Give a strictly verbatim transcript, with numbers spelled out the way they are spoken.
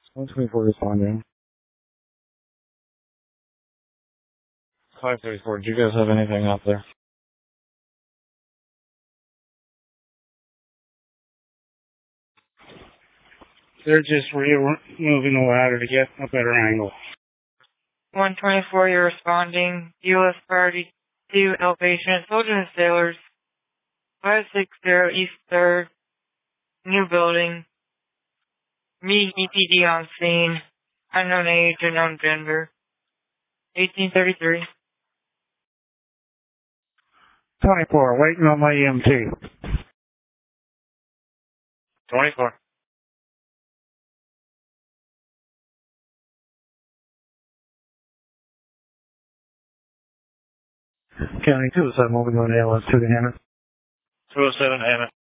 one twenty-four responding. five thirty-four, do you guys have anything out there? They're just removing the ladder to get a better angle. one twenty-four, you're responding. U S Priority two, outpatient, soldiers and sailors. five sixty East third, new building. Meet E P D on scene. Unknown age, unknown gender. eighteen thirty-three. twenty-four, waiting on my E M T. twenty-four. County two oh seven, moving on to L S two to Hammond. two oh seven, Hammond.